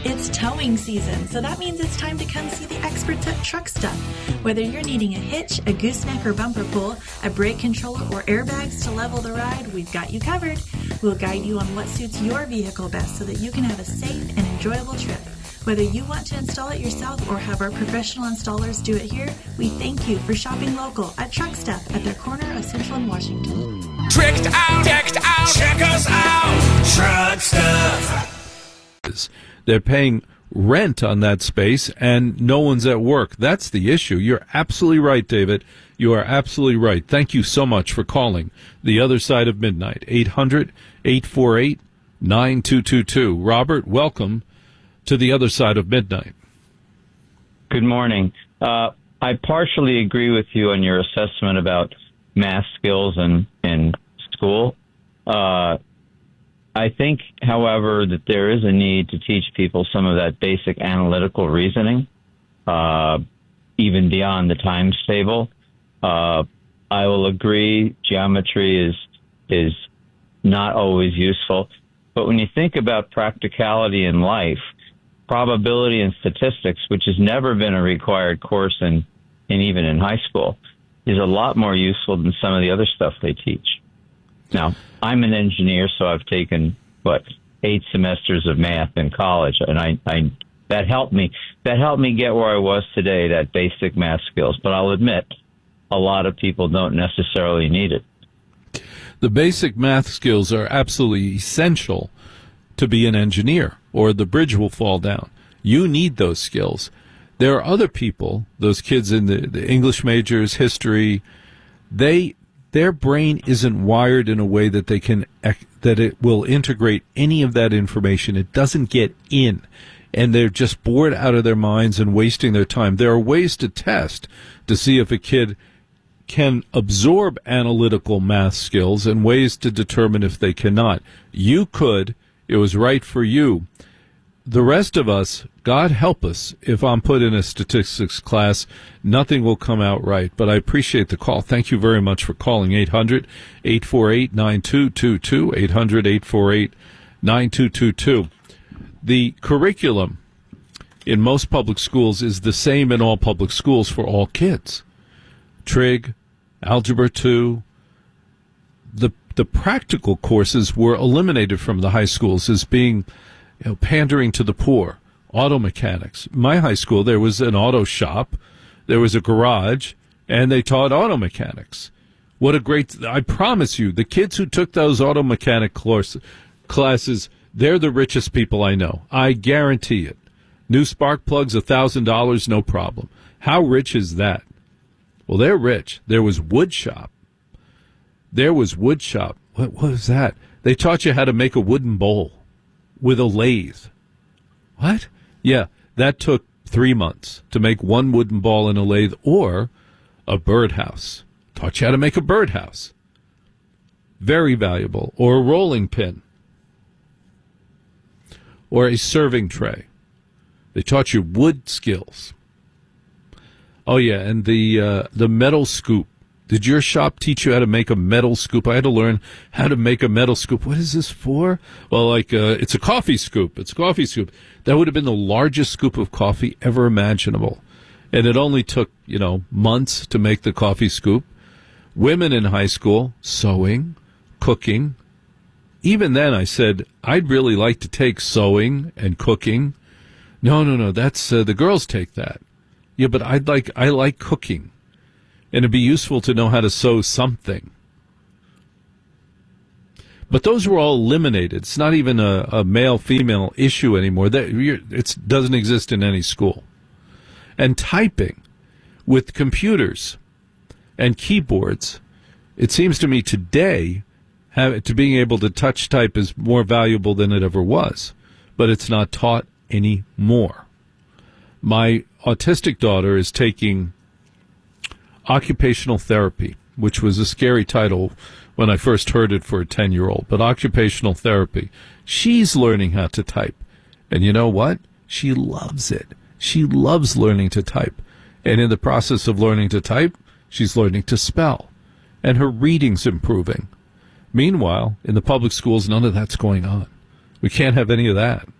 It's towing season, so that means it's time to come see the experts at Truck Stuff. Whether you're needing a hitch, a gooseneck or bumper pull, a brake controller, or airbags to level the ride, we've got you covered. We'll guide you on what suits your vehicle best so that you can have a safe and enjoyable trip. Whether you want to install it yourself or have our professional installers do it here, we thank you for shopping local at Truck Stuff at their corner of Central and Washington. Tricked out, decked out, check us out, Truck Stuff. They're paying rent on that space, and no one's at work. That's the issue. You're absolutely right, David. You are absolutely right. Thank you so much for calling The Other Side of Midnight. 800-848-9222. Robert, welcome to The Other Side of Midnight. Good morning. I partially agree with you on your assessment about math skills in school. I think, however, that there is a need to teach people some of that basic analytical reasoning, even beyond the times table. I will agree geometry is not always useful. But when you think about practicality in life, probability and statistics, which has never been a required course in even in high school, is a lot more useful than some of the other stuff they teach. Now, I'm an engineer, so I've taken, 8 semesters of math in college, and I that helped me. That helped me get where I was today, that basic math skills. But I'll admit, a lot of people don't necessarily need it. The basic math skills are absolutely essential to be an engineer, or the bridge will fall down. You need those skills. There are other people, those kids in the English majors, history, their brain isn't wired in a way that that it will integrate any of that information. It doesn't get in, and they're just bored out of their minds and wasting their time. There are ways to test to see if a kid can absorb analytical math skills and ways to determine if they cannot. You could. It was right for you. The rest of us, God help us, if I'm put in a statistics class, nothing will come out right. But I appreciate the call. Thank you very much for calling. 800-848-9222, 800-848-9222. The curriculum in most public schools is the same in all public schools for all kids. Trig, Algebra 2. The practical courses were eliminated from the high schools as being pandering to the poor. Auto mechanics. My high school, there was an auto shop, there was a garage, and they taught auto mechanics. What a great, I promise you, the kids who took those auto mechanic classes, they're the richest people I know. I guarantee it. New spark plugs, $1,000, no problem. How rich is that? Well, they're rich. There was wood shop. What was that? They taught you how to make a wooden bowl with a lathe. What? Yeah, that took 3 months to make one wooden ball in a lathe, or a birdhouse. Taught you how to make a birdhouse. Very valuable. Or a rolling pin. Or a serving tray. They taught you wood skills. Oh, yeah, and the metal scoop. Did your shop teach you how to make a metal scoop? I had to learn how to make a metal scoop. What is this for? Well, it's a coffee scoop. It's a coffee scoop. That would have been the largest scoop of coffee ever imaginable. And it only took, months to make the coffee scoop. Women in high school, sewing, cooking. Even then I said, I'd really like to take sewing and cooking. No, that's, the girls take that. Yeah, but I like cooking. And it'd be useful to know how to sew something. But those were all eliminated. It's not even a male-female issue anymore. It doesn't exist in any school. And typing with computers and keyboards, it seems to me today, to being able to touch type is more valuable than it ever was. But it's not taught anymore. My autistic daughter is taking occupational therapy, which was a scary title when I first heard it for a 10-year-old, but occupational therapy. She's learning how to type. And you know what? She loves it. She loves learning to type. And in the process of learning to type, she's learning to spell. And her reading's improving. Meanwhile, in the public schools, none of that's going on. We can't have any of that.